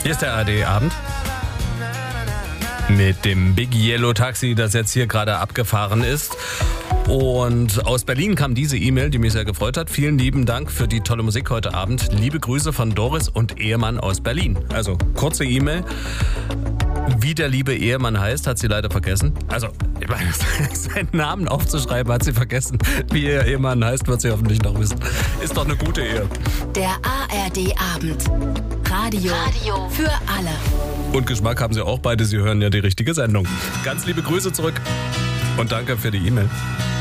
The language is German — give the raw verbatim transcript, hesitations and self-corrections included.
Hier ist der A R D-Abend mit dem Big Yellow Taxi, das jetzt hier gerade abgefahren ist. Und aus Berlin kam diese E-Mail, die mich sehr gefreut hat. Vielen lieben Dank für die tolle Musik heute Abend. Liebe Grüße von Doris und Ehemann aus Berlin. Also kurze E-Mail. Wie der liebe Ehemann heißt, hat sie leider vergessen. Also, ich meine, seinen Namen aufzuschreiben, hat sie vergessen. Wie ihr Ehemann heißt, wird sie hoffentlich noch wissen. Ist doch eine gute Ehe. Der A R D-Abend. Radio. Radio für alle. Und Geschmack haben sie auch beide. Sie hören ja die richtige Sendung. Ganz liebe Grüße zurück und danke für die E-Mail.